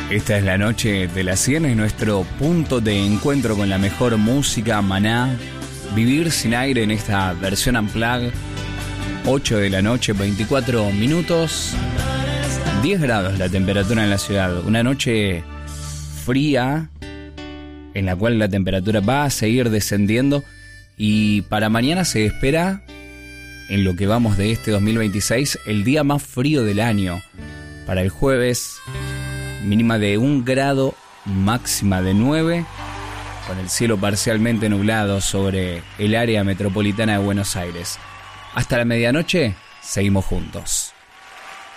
Esta es la noche de la 100, es nuestro punto de encuentro con la mejor música, Maná. Vivir sin aire en esta versión unplugged. 8 de la noche, 24 minutos. 10 grados la temperatura en la ciudad. Una noche fría en la cual la temperatura va a seguir descendiendo. Y para mañana se espera, en lo que vamos de este 2026, el día más frío del año. Para el jueves, mínima de 1 grado, máxima de 9, con el cielo parcialmente nublado sobre el área metropolitana de Buenos Aires. Hasta la medianoche, seguimos juntos.